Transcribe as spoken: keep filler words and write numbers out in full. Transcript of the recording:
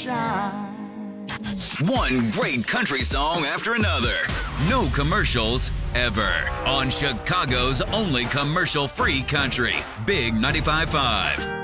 shine. One great country song after another. No commercials ever. On Chicago's only commercial-free country. Big ninety-five point five.